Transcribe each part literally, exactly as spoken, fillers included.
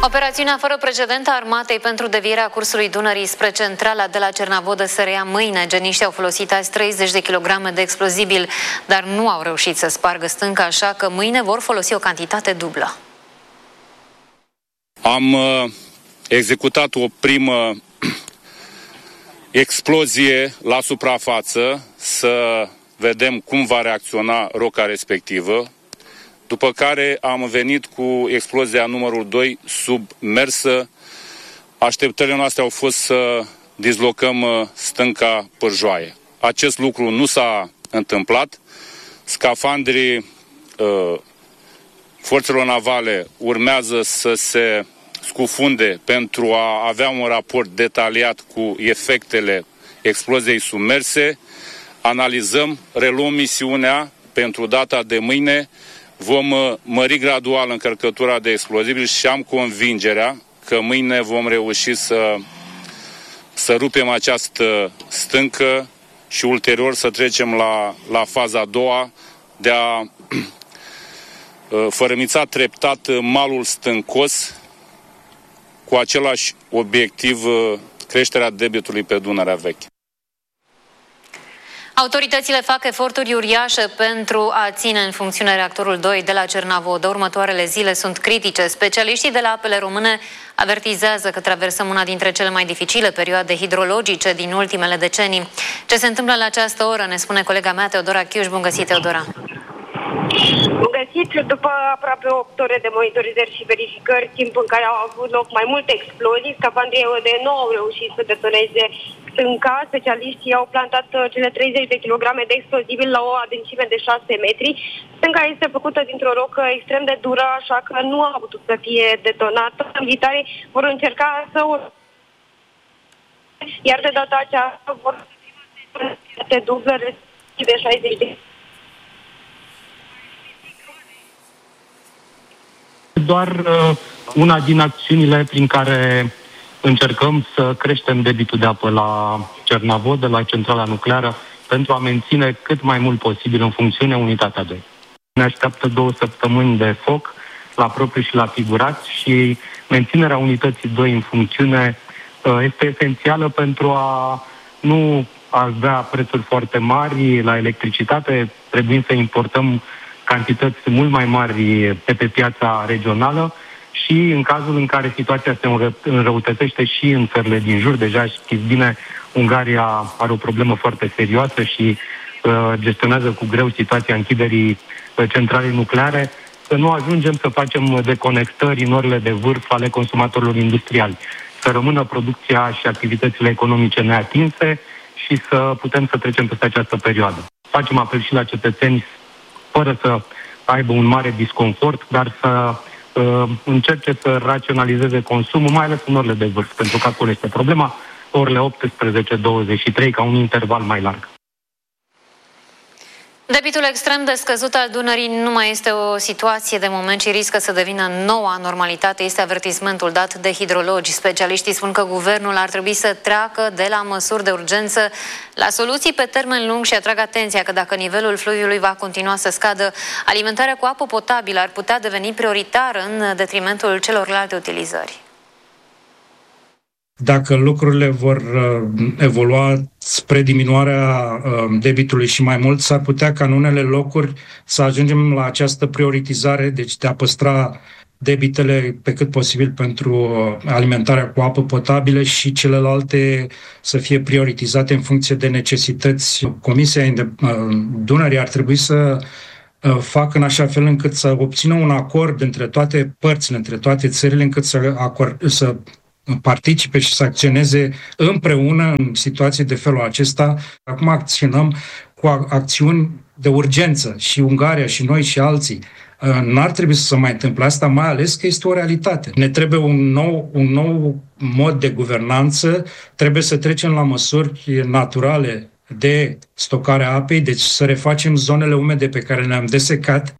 Operațiunea fără precedent a armatei pentru devierea cursului Dunării spre centrala de la Cernavodă se reia mâine. Geniștii au folosit azi treizeci de kilograme de explozibil, dar nu au reușit să spargă stânca, așa că mâine vor folosi o cantitate dublă. Am uh, executat o primă explozie la suprafață, să vedem cum va reacționa roca respectivă, după care am venit cu explozia numărul doi submersă. Așteptările noastre au fost să dislocăm stânca Pârjoaie. Acest lucru nu s-a întâmplat. Scafandrii uh, forțelor navale urmează să se scufunde pentru a avea un raport detaliat cu efectele exploziei submerse. Analizăm, reluăm misiunea pentru data de mâine. Vom mări gradual încărcătura de explozibili și am convingerea că mâine vom reuși să, să rupem această stâncă și ulterior să trecem la, la faza a doua de a fărâmița treptat malul stâncos cu același obiectiv, creșterea debitului pe Dunărea Veche. Autoritățile fac eforturi uriașe pentru a ține în funcțiune reactorul doi de la Cernavodă. Următoarele zile sunt critice. Specialiștii de la Apele Române avertizează că traversăm una dintre cele mai dificile perioade hidrologice din ultimele decenii. Ce se întâmplă la această oră, ne spune colega mea Teodora Chiuș. Bun găsit, Teodora! Bun găsit! După aproape opt ore de monitorizări și verificări, timp în care au avut loc mai multe explozii, scafandrii E O D nu au reușit să detoneze stânca. Specialiștii au plantat cele treizeci de kilograme de explozibil la o adâncime de șase metri. Stânca este făcută dintr-o rocă extrem de dură, așa că nu a putut să fie detonată. Militarii vor încerca să o... Iar de data aceasta vor de dublă de șaizeci de... Doar uh, una din acțiunile prin care încercăm să creștem debitul de apă la Cernavodă, la centrala nucleară, pentru a menține cât mai mult posibil în funcțiune unitatea doi. Ne așteaptă două săptămâni de foc la propriu și la figurat și menținerea unității doi în funcțiune uh, este esențială pentru a nu avea prețuri foarte mari la electricitate, trebuie să importăm cantități mult mai mari pe, pe piața regională și în cazul în care situația se înrăutățește și în țările din jur, deja știți bine, Ungaria are o problemă foarte serioasă și uh, gestionează cu greu situația închiderii uh, centralei nucleare, să nu ajungem să facem deconectări în orele de vârf ale consumatorilor industriali, să rămână producția și activitățile economice neatinse și să putem să trecem peste această perioadă. Facem apel și la cetățeni fără să aibă un mare disconfort, dar să uh, încerce să raționalizeze consumul, mai ales în orele de vârf, pentru că acolo este problema, orele optsprezece douăzeci și trei, ca un interval mai larg. Debitul extrem de scăzut al Dunării nu mai este o situație de moment, ci riscă să devină noua normalitate. Este avertismentul dat de hidrologi. Specialiștii spun că guvernul ar trebui să treacă de la măsuri de urgență la soluții pe termen lung și atrag atenția că dacă nivelul fluviului va continua să scadă, alimentarea cu apă potabilă ar putea deveni prioritară în detrimentul celorlalte utilizări. Dacă lucrurile vor uh, evolua spre diminuarea uh, debitului și mai mult, s-ar putea ca în unele locuri să ajungem la această prioritizare, deci de a păstra debitele pe cât posibil pentru uh, alimentarea cu apă potabilă și celelalte să fie prioritizate în funcție de necesități. Comisia uh, Dunării ar trebui să uh, facă în așa fel încât să obțină un acord între toate părțile, între toate țările, încât să, acord, să participe și să acționeze împreună în situații de felul acesta. Acum acționăm cu acțiuni de urgență și Ungaria și noi și alții. N-ar trebui să se mai întâmple asta, mai ales că este o realitate. Ne trebuie un nou, un nou mod de guvernanță, trebuie să trecem la măsuri naturale de stocare a apei, deci să refacem zonele umede pe care le-am desecat.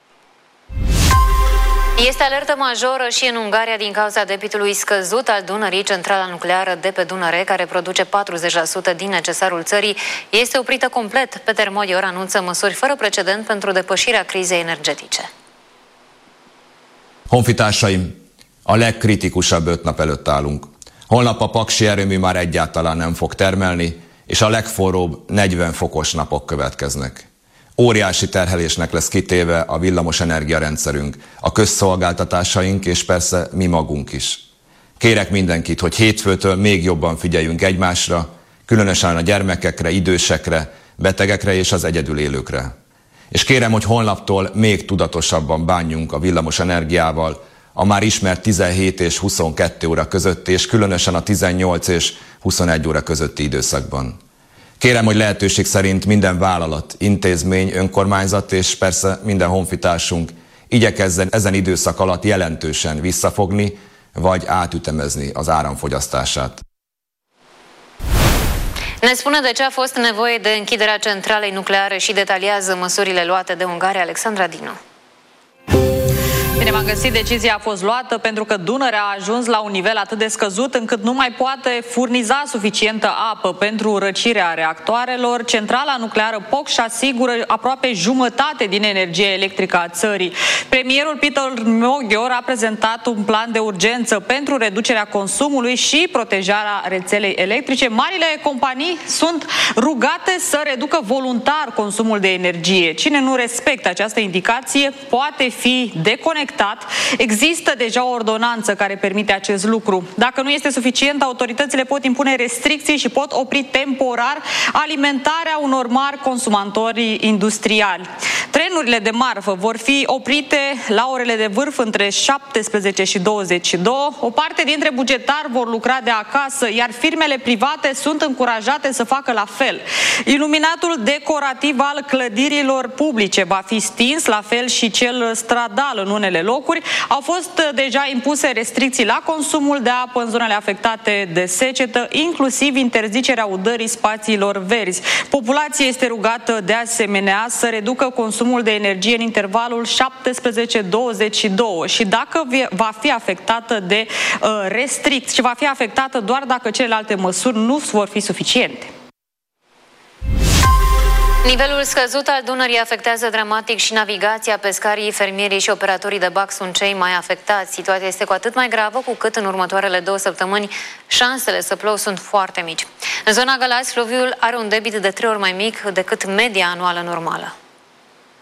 Este alertă majoră și în Ungaria din cauza debitului scăzut al Dunării. Centrala nucleară de pe Dunăre, care produce patruzeci la sută din necesarul țării, este oprită complet. Peter Modior anunță măsuri fără precedent pentru depășirea crizei energetice. Honfitársaim, A legkritikusabb öt nap előtt állunk. Holnap a paksi erőmű már egyáltalán nem fog termelni, és a legforróbb negyven fokos napok következnek. Óriási terhelésnek lesz kitéve a villamos energiarendszerünk, a közszolgáltatásaink és persze mi magunk is. Kérek mindenkit, hogy hétfőtől még jobban figyeljünk egymásra, különösen a gyermekekre, idősekre, betegekre és az egyedül élőkre. És kérem, hogy holnaptól még tudatosabban bánjunk a villamos energiával, a már ismert tizenhét és huszonkettő óra között, és különösen a tizennyolc és huszonegy óra közötti időszakban. Kérem, hogy lehetőség szerint minden vállalat, intézmény, önkormányzat és persze minden honfitársunk igyekezzen ezen időszak alatt jelentősen visszafogni, vagy átütemezni az áramfogyasztását. Ne spune de ce a fost nevoie de închiderea centralei nucleare și detaliază măsurile luate de Ungaria. Alexandra Dinu. Bine v-am găsit, decizia a fost luată pentru că Dunărea a ajuns la un nivel atât de scăzut încât nu mai poate furniza suficientă apă pentru răcirea reactoarelor. Centrala nucleară Pocș asigură aproape jumătate din energia electrică a țării. Premierul Peter Moghior a prezentat un plan de urgență pentru reducerea consumului și protejarea rețelei electrice. Marile companii sunt rugate să reducă voluntar consumul de energie. Cine nu respectă această indicație poate fi deconectat. Există deja o ordonanță care permite acest lucru. Dacă nu este suficient, autoritățile pot impune restricții și pot opri temporar alimentarea unor mari consumatori industriali. Trenurile de marfă vor fi oprite la orele de vârf între șaptesprezece și douăzeci și doi. O parte dintre bugetari vor lucra de acasă, iar firmele private sunt încurajate să facă la fel. Iluminatul decorativ al clădirilor publice va fi stins, la fel și cel stradal în unele locuri. Au fost deja impuse restricții la consumul de apă în zonele afectate de secetă, inclusiv interzicerea udării spațiilor verzi. Populația este rugată de asemenea să reducă consumul de energie în intervalul șaptesprezece douăzeci și doi și dacă va fi afectată de uh, restricții, va fi afectată doar dacă celelalte măsuri nu vor fi suficiente. Nivelul scăzut al Dunării afectează dramatic și navigația. Pescarii, fermierii și operatorii de bac sunt cei mai afectați. Situația este cu atât mai gravă cu cât în următoarele două săptămâni șansele să plouă sunt foarte mici. În zona Galați, fluviul are un debit de trei ori mai mic decât media anuală normală.